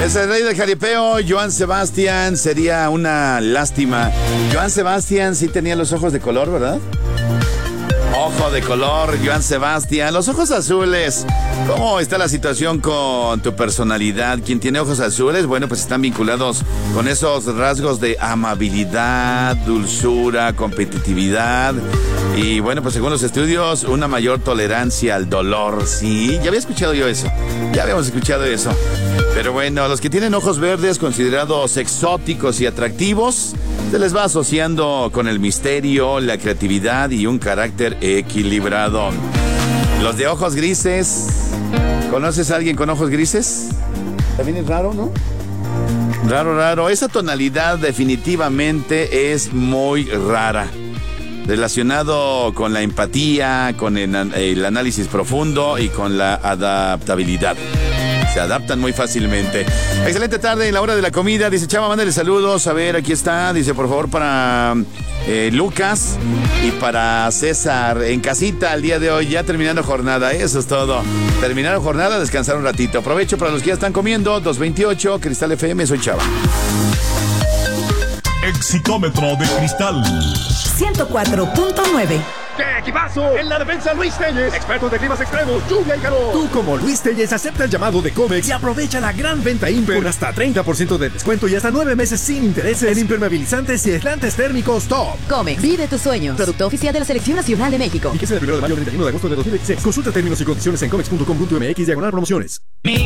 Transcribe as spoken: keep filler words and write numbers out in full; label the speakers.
Speaker 1: Es el rey del jaripeo, Joan Sebastián. Sería una lástima. Joan Sebastián sí tenía los ojos de color, ¿verdad? Ojo de color, Joan Sebastián. Los ojos azules. ¿Cómo está la situación con tu personalidad? Quien tiene ojos azules, bueno, pues están vinculados con esos rasgos de amabilidad, dulzura, competitividad. Y bueno, pues según los estudios, una mayor tolerancia al dolor. Sí, ya había escuchado yo eso. Ya habíamos escuchado eso. Pero bueno, los que tienen ojos verdes considerados exóticos y atractivos, se les va asociando con el misterio, la creatividad y un carácter equilibrado. Los de ojos grises, ¿conoces a alguien con ojos grises? También es raro, ¿no? Raro, raro. Esa tonalidad definitivamente es muy rara. Relacionado con la empatía, con el, el análisis profundo y con la adaptabilidad. Se adaptan muy fácilmente. Excelente tarde en la hora de la comida. Dice Chava, mándale saludos. A ver, aquí está. Dice, por favor, para eh, Lucas y para César en casita el día de hoy, ya terminando jornada. Eso es todo. Terminaron jornada, descansar un ratito. Aprovecho para los que ya están comiendo. dos veintiocho, Cristal F M, soy Chava.
Speaker 2: Exitómetro de cristal.
Speaker 3: ciento cuatro punto nueve.
Speaker 4: ¡Qué equipazo! En la defensa, Luis Telles, expertos de climas extremos, lluvia y calor. Tú, como Luis Telles, acepta el llamado de Comex y aprovecha la gran venta Imper con hasta treinta por ciento de descuento y hasta nueve meses sin intereses en impermeabilizantes y aislantes térmicos top.
Speaker 3: Comex, vive tus sueños. Producto oficial de la Selección Nacional de México.
Speaker 4: Y que sea del primero de mayo al treinta y uno de agosto de dos mil veintiséis. Consulta términos y condiciones en comex punto com punto m x diagonal promociones.